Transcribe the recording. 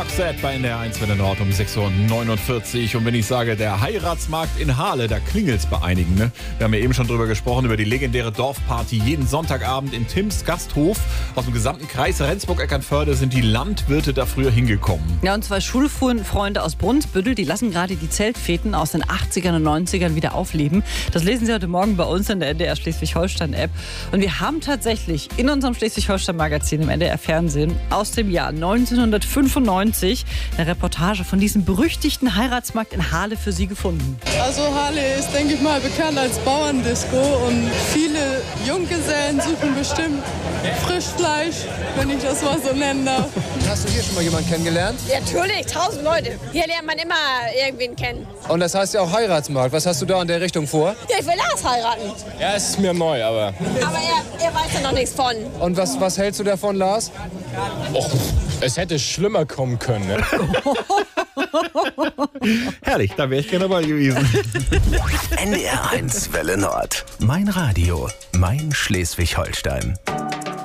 Roxette bei NDR 1 Welle Nord um 6.49 Uhr. Und wenn ich sage, der Heiratsmarkt in Hahle, da klingelt's bei einigen. Ne? Wir haben ja eben schon drüber gesprochen, über die legendäre Dorfparty jeden Sonntagabend in Tims Gasthof. Aus dem gesamten Kreis Rendsburg-Eckernförde sind die Landwirte da früher hingekommen. Ja, und 2 Schulfreunde aus Brunsbüttel, die lassen gerade die Zeltfeten aus den 80ern und 90ern wieder aufleben. Das lesen Sie heute Morgen bei uns in der NDR Schleswig-Holstein-App. Und wir haben tatsächlich in unserem Schleswig-Holstein-Magazin im NDR-Fernsehen aus dem Jahr 1995 eine Reportage von diesem berüchtigten Heiratsmarkt in Hahle für Sie gefunden. Also Hahle ist, denke ich mal, bekannt als Bauerndisco und viele Junggesellen suchen bestimmt Frischfleisch, wenn ich das mal so nennen darf. Hast du hier schon mal jemanden kennengelernt? Ja, natürlich, 1000 Leute. Hier lernt man immer irgendwen kennen. Und das heißt ja auch Heiratsmarkt. Was hast du da in der Richtung vor? Ja, ich will Lars heiraten. Ja, es ist mir neu, aber... Aber er weiß ja noch nichts von. Und was hältst du davon, Lars? Och, es hätte schlimmer kommen können, ne? Herrlich, da wäre ich gerne dabei gewesen. NDR 1 Welle Nord. Mein Radio, mein Schleswig-Holstein.